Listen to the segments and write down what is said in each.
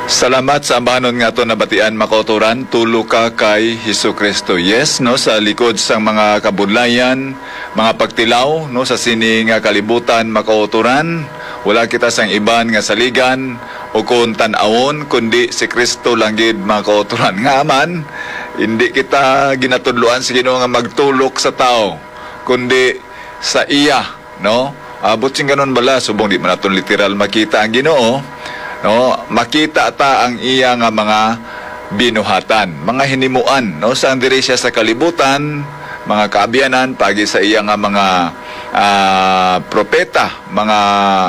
Salamat sa ambanon nga to nabatian makauturan, tulo ka kay Hesus Kristo. Yes, no, sa likod sang mga kabudlayan, mga pagtilaw, no, sa sini nga kalibutan makauturan, wala kita sang iban nga saligan o kung tan-awon kundi si Kristo lang gid makauturan. Nga man, hindi kita ginatudluan sa Ginoo nga magtulok sa tao, kundi sa iya, no? Abot sing ganon bala, subong di man naton literal makita ang Ginoo. No, makita ta ang iya nga mga binuhatan, mga hinimuan, no, sa diri siya sa kalibutan, mga kaabianan pagi sa iya nga mga propeta, mga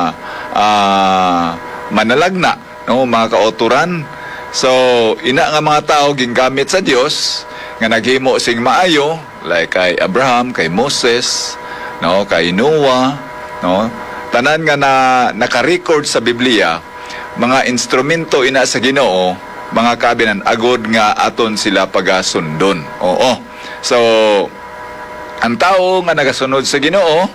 manalagna, no, mga kauturan. So ina nga mga tao gingamit sa Dios nga naghimo sing maayo, like kay Abraham, kay Moses, no, kay Noah, no, tanan nga naka-record sa Biblia, mga instrumento ina sa Ginoo, mga kabinan agod nga aton sila pagasundon. Oo. So ang tao nga nagasunod sa Ginoo,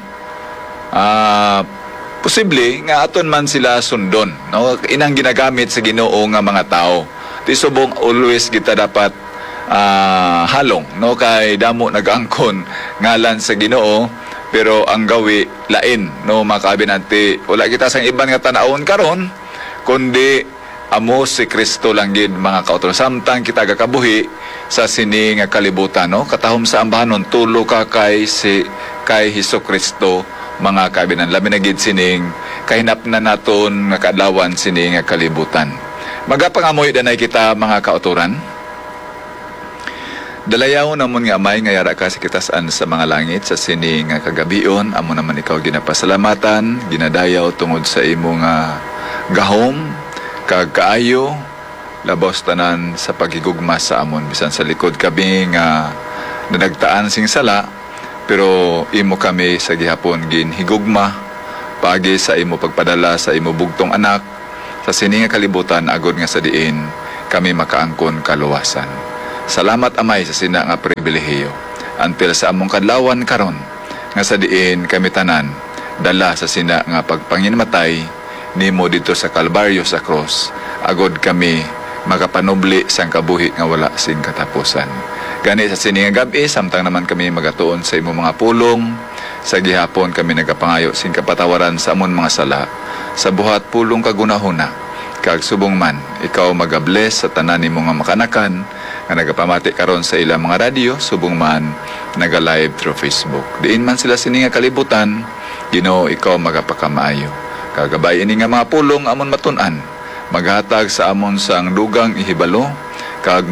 posible nga aton man sila sundon, no? Inang ginagamit sa Ginoo nga mga tao. Ti subong always kita dapat halong, no, kay damo nagangkon ngalan sa Ginoo, pero ang gawi lain, no, mga kabinan. Wala kita sang iban nga tan-awon karon kundi amo si Kristo lang gid mga kauturan. Samtang kita gakabuhi sa sini nga kalibutan, no, katahom sa ambahanon tulo ka kay Hesus Kristo mga kabinan. Labi na gid sining kahinap na naton nga kadlawan sini nga kalibutan. Magapangamoy danay kita mga kauturan. Dalayaw namon nga amay nga yara ka sa kitas-an sa mga langit sa sini nga kagabion, amo naman ikaw ginapasalamatan, ginadayaw tungod sa imo nga gahom, kagkaayo, labos tanan sa paghigugma sa amon. Bisan sa likod kami nga nadagtaan sing sala, pero imo kami sa gihapon ginhigugma, pagi sa imo pagpadala sa imo bugtong anak, sa sini nga kalibutan, agod nga sa diin, kami makaangkon kaluwasan. Salamat amay sa sina nga pribilehiyo. Until sa among kadlawan karon, nga sa diin kami tanan, dala sa sina nga pagpanginmatay, nimo dito sa Kalbaryo sa cross, agod kami makapanubli sang kabuhi nga wala sing katapusan. Gani sa sini nga gabi, samtang naman kami magatuon sa imo mga pulong, sa gihapon kami nagapangayo sing kapatawaran sa amon mga sala, sa buhat pulong kagunahuna, kag subong man, ikaw magabless sa tanan nimo nga makanakan, nga nagapamati karon sa ilang mga radyo, subong man naga-live through Facebook. Diin man sila sini nga kalibutan, Ginoo ikaw magapakamaayo. Kagabay ini nga mga pulong amon matun-an, maghatag sa amon sang dugang ihibalo, kag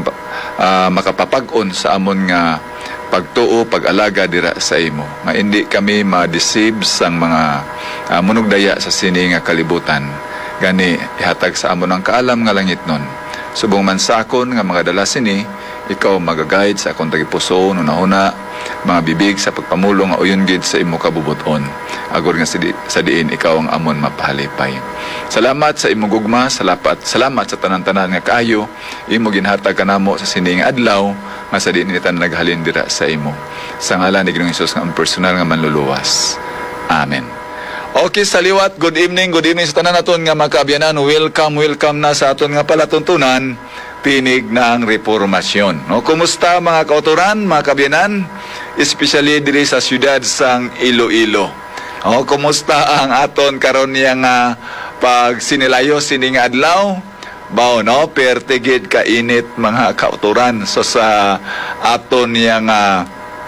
makapapag-on sa amon nga pagtuo, pag-alaga dira sa imo. Nga hindi kami ma-deceive sang mga munugdaya sa sini nga kalibutan. Gani ihatag sa amon ang kaalam nga langit nun. Subong man sakon nga mga dala sini, ikaw magaguide sa akong tagipuso, nunahuna, mga bibig sa pagpamulong nga uyon gid sa imo kabubuton. Agor nga sa diin ikaw ang amon mapahalipay. Salamat sa imo gugma, salamat sa tanan-tanan nga kaayo, imo ginhatag kanamo sa sining adlaw, nga sa diin nita naghalin dira sa imo. Sa ngalan ni Ginoong Hesus nga ang personal nga manluluwas. Amen. Okay, saliwat, good evening sa tanan naton nga mga kaabyanan. Welcome na sa aton nga palatuntunan, tinig ng reformasyon. No, kumusta mga kauturan, mga kabyanan, especially diri sa siyudad sang Iloilo. O, kumusta ang aton karon nga pag sinilayo sining adlaw? Bao, no, pertigid kainit mga kauturan. So sa aton nga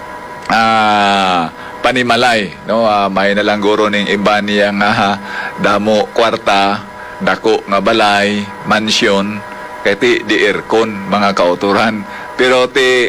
panimalay, no, may nalang guro ning iba niyang damo kwarta, dako nga balay, mansyon, kaya di aircon mga kauturan. Pero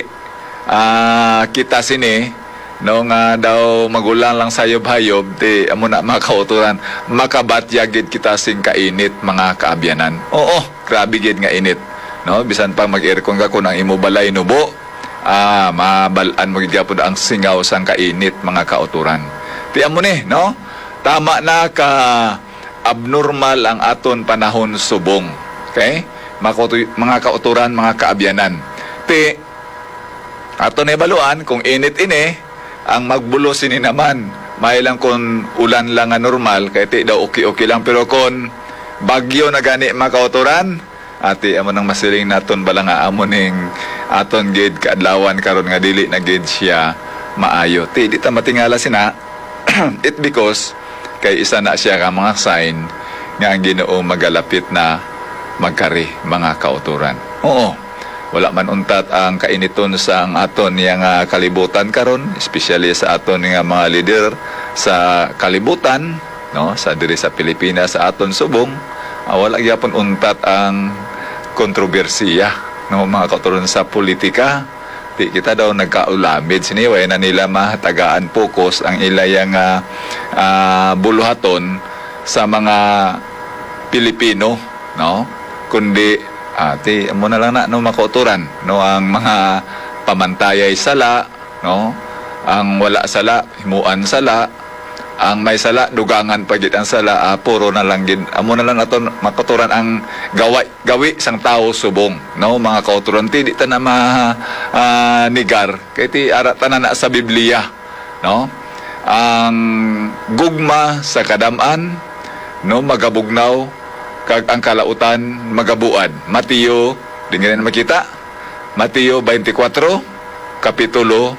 kita sini, no, nga daw magulang lang sayob-hayob, amo na mga kauturan, makabatyagid kita sing kainit mga kaabyanan. Oo, grabe gid nga init. No, bisan pa mag-aircon ka kung ang imo balay nubo, mabalaan mo gid gyapon ang singaw sang kainit mga kauturan. Amo ni, no? Tama na ka abnormal ang aton panahon subong. Okay? Mga kauturan, mga kaabyanan. Aton ibaluan kung init ini, ang magbulo sini naman. May lang kung ulan lang nga normal, kaya daw okay lang. Pero kung bagyo na gani mga kauturan, ati amo nang masiling naton bala nga amo ning aton gid kaadlawan karon nga dili na gid siya maayo. Ti di ta matingala sina it because kay isa na siya ka mga sign nga ang Ginoo magalapit na magkari mga kauturan. Oo, wala man untat ang kainiton sa ang aton nga kalibutan karon, especially sa aton nga mga leader sa kalibutan, no, sa diri sa Pilipinas, sa aton subong, wala gyapon untat ang kontrobersiya, no, mga kauturan sa politika. Di kita daw nagkaulamid siniway na nila mahatagaan focus ang ilayang buluhaton sa mga Pilipino, no, kundi ati amo na lang na no makauturan, no, ang mga pamantayay sala, no, ang wala sala himuan sala, ang may sala dugangan pagit ang sala, puro na lang gid amo na lang aton makauturan ang gawi sang tao subong, no, mga kauturan. Ti di ta na nigar kay ti ara tanan na sa Biblia, no, ang gugma sa kadam-an, no, magabugnaw kag ang kalautan magabuad. Mateo, dingin na makita, Mateo 24 kapitulo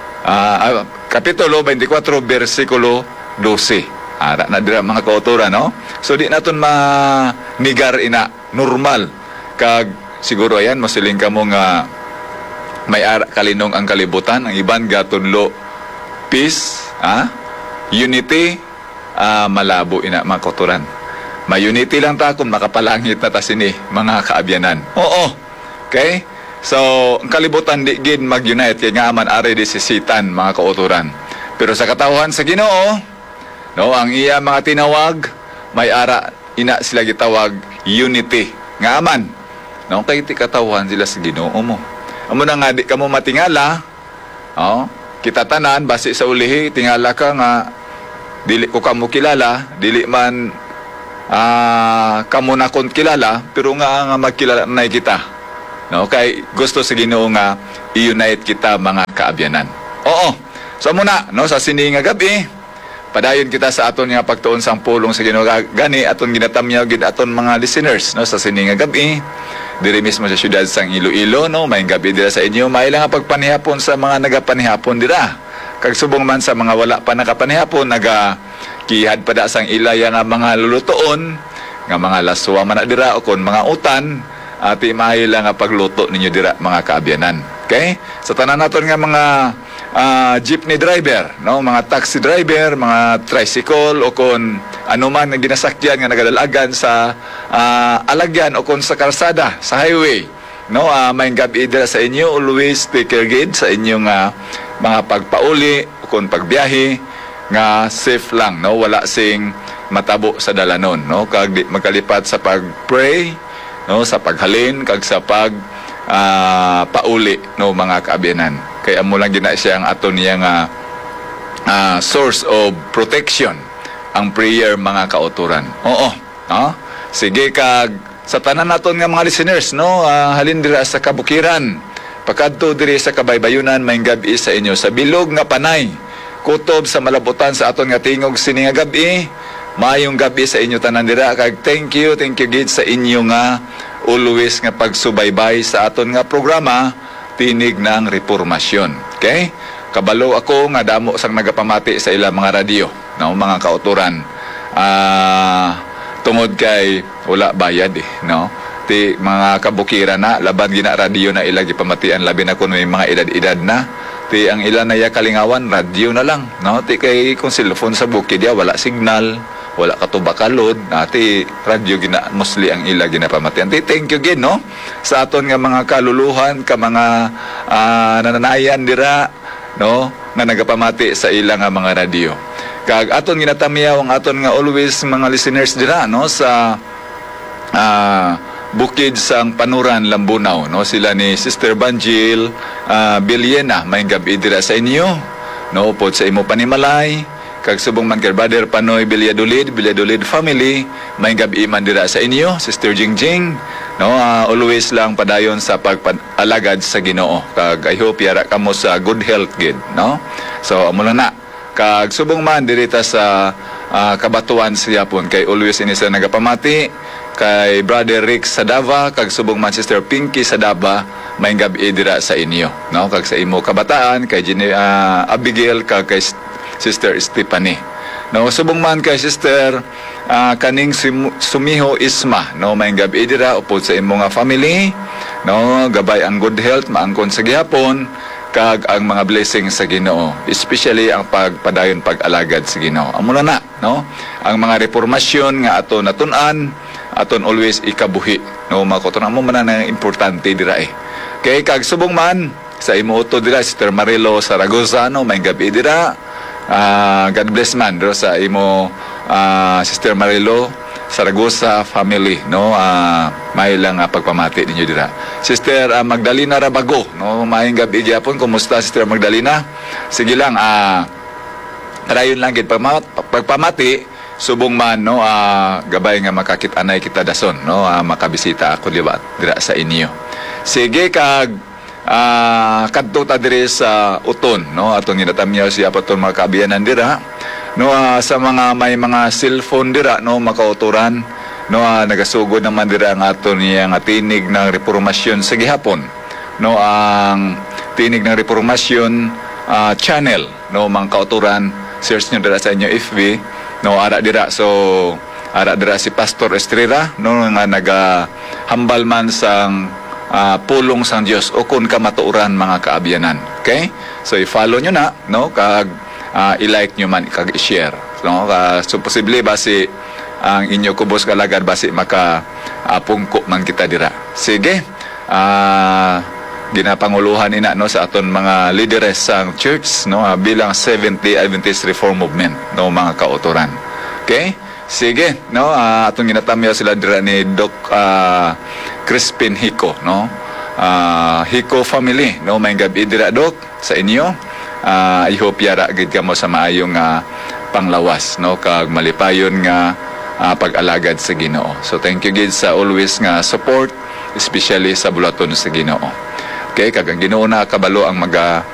24 bersikulo 12. Ara na dira mga kauturan, no? So di naton manigar ina normal kag siguro ayan masiling kamo nga may ara kalinong ang kalibutan, ang iban gatunlo peace, unity, malabo ina mga kauturan. May unity lang ta kung makapalangit na ta sini mga kaabyanan. Oo. Okay? So, ang kalibutan di gid mag-unite kay nga man ari di sisitan mga kauturan. Pero sa katawhan sa Ginoo, no, ang iya mga tinawag, may ara ina sila gitawag unity. Nga man. No, kay ti katawhan sila sa Ginoo mo. Amo na nga di kamo matingala, kita tanan base sa ulihi tingala ka nga dili ko kamo kilala, dili man kamo na kon kilala, pero nga magkilala na kita, no, kay gusto sa Ginoo nga i-unite kita mga kaabyanan. Oo. So muna, no, sa sini nga gabi padayon kita sa aton nga pagtuon sang pulong sa Ginoo gani aton ginatamyaw gid aton mga listeners, no, sa sini nga gabi diri mismo sa syudad sang Iloilo, no, may gabi dira sa inyo, may lang pagpanihapon sa mga nagapanihapon dira, kag subong man sa mga wala pa nakapanihapon kihad pada sang ilaya nga mga lulutoon nga mga laswa man na dira o kon mga utan, ati mahila nga pagluto ninyo dira mga kaabyanan. Okay? Sa tanan naton nga mga jeepney driver, no, mga taxi driver, mga tricycle o kon anuman nga ginasakyan nga nagadalagan sa alagyan o kon sa kalsada, sa highway, no, may gabi dira sa inyo, always take care gid sa inyong mga pagpauli o kon pagbiyahe nga safe lang, no, wala sing matabo sa dalanon, no, kag di magkalipat sa pag-pray, no, sa paghalin kag sa pauli, no, mga kaabyanan. Kaya amo lang gina siya ang aton niya nga source of protection, ang prayer mga kauturan. Oo, no? Sige, kag sa tanan naton nga mga listeners, no, halin dira sa kabukiran, pakadto diri sa kabaybayunan, may gabi sa inyo sa bilog nga panay kutob sa malabutan sa aton nga tingog sini nga gabi. Mayong gabi sa inyo tanan dira, kag thank you gid sa inyo nga always nga pagsubaybay sa aton nga programa Tinig ng Reformasyon. Okay? Kabalo ako nga damo sang nagapamati sa ilang mga radyo, no, mga kauturan. Tungod kay wala bayad no. Ti mga kabukiran na laban gina radyo na ilagi pamatian, labi na kun may mga edad-edad na. Ti ang ilan na ya kalingawan radyo na lang, no, ti kay kung cellphone sa bukid ya wala signal, wala katubakalod, ti radyo gina mostly ang ila ginapamatian. Ti thank you gid, no, sa aton nga mga kaluluhan ka mga nananayan dira, no, nga nagapamati sa ilang nga mga radyo. Kag aton ginatamiyaw ang aton nga always mga listeners dira, no, sa bukid sang Panuran, Lambunaw, no, sila ni Sister Banjil Biliena, may gabi dira sa inyo, no, pod sa imo panimalay, kag subong man kay Brother Panoy Bilyadolid family, may gabi man dira sa inyo, Sister Jingjing, no, always lang padayon sa pagpalagad sa Ginoo, kag I hope yara kamo sa good health gid, no. So amo lang na, kag subong man dirita sa kabatuan sa Yapon, kay always ini sa nagapamati kay Brother Rick Sadava, kag subong man Sister Pinky Sadava, may gabi dira sa inyo, no? Kag sa imo kabataan, kay Abigail, kag kay Sister Stephanie. No, subong man kay Sister kaning Sumiho Isma, no? May gabi dira upod sa imo nga family, no? Gabay ang good health, maangkon sa gihapon, kag ang mga blessing sa Ginoo, especially ang pagpadayon pag-alagad sa Ginoo. Amo na, no? Ang mga reformasyon nga aton natun-an, aton always ikabuhi, no? Makoton mo man na importante dira eh. Kay kag subong man sa imo uto dira Sister Marilo Saragosa, no? May gabi dira. God bless man dira sa imo Sister Marilo Saragosa family, no? May lang pagpamati ninyo dira. Sister Magdalena Rabago, no? Maayong gabi gyapon. Kumusta Sister Magdalena? Sige lang, tarayon lang gid pagpamati subong man, no? Gabay nga makakit-anay kita dason, no? Makabisita ako dira sa inyo. Sige kag kadto ta diri sa uton, no? Atong ginatamyaw siya paton mga kaabiyanan dira, no? Sa mga may mga cellphone dira, no? Makauturan, no? Nagasugod naman dira ang aton nga tinig ng reformasyon sa gihapon, no? Ang tinig ng reformasyon channel, no? Mga kauturan, search nyo dira sa inyo FB, no? Ara dira, so ara dira si Pastor Estrella, no? Nga nagahambal man sang pulong sang Dios o kun ka matuuran mga kaabiyanan. Okay? So i-follow nyo na, no? Kag i-like nyo man, kag i-share, no? So posible basi ang inyo kubos kalagad basi maka pungko man kita dira. Sige. Ginapanguluhan ina, no, sa aton mga leaders sang church, no, bilang Seventh Day Adventist Reform Movement, no, mga kauturan. Okay? Sige, no, atong ginatamyaw sila dira ni Doc Crispin Hico, no? Hico family, no, may gabi dira Doc sa inyo. I hope yara gid kamo sa maayong panglawas, no, kag malipayon nga pag-alagad sa Ginoo. So thank you gid sa always nga support, especially sa bulaton sa Ginoo. Okay, kag ang Ginoo na kabalo ang